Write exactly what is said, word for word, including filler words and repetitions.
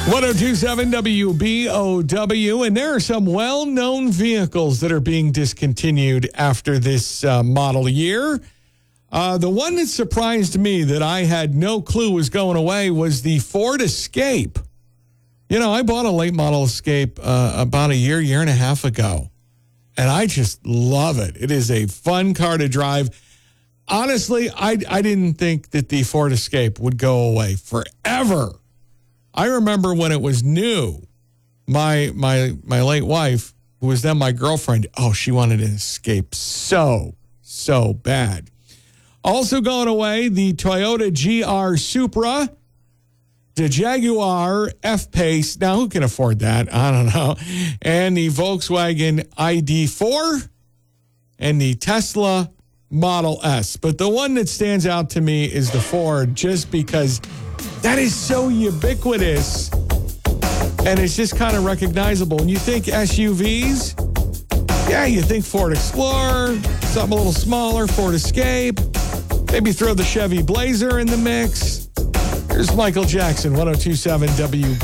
one oh two point seven W B O W, and there are some well-known vehicles that are being discontinued after this uh, model year. Uh, the one that surprised me that I had no clue was going away was the Ford Escape. You know, I bought a late model Escape uh, about a year, year and a half ago, and I just love it. It is a fun car to drive. Honestly, I, I didn't think that the Ford Escape would go away forever. I remember when it was new, my my my late wife, who was then my girlfriend, oh, she wanted an Escape so, so bad. Also going away, the Toyota G R Supra, the Jaguar F-Pace. Now, who can afford that? I don't know. And the Volkswagen I D four and the Tesla Model S. But the one that stands out to me is the Ford, just because that is so ubiquitous and it's just kind of recognizable. When you think S U Vs, yeah, you think Ford Explorer, something a little smaller, Ford Escape. Maybe throw the Chevy Blazer in the mix. Here's Michael Jackson, one oh two point seven W B.